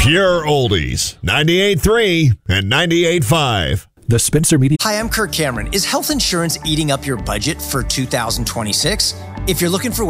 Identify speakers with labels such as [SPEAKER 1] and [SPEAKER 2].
[SPEAKER 1] Pure Oldies, 98.3 and 98.5.
[SPEAKER 2] The Spencer Media.
[SPEAKER 3] Hi, I'm Kirk Cameron. Is health insurance eating up your budget for 2026? If you're looking for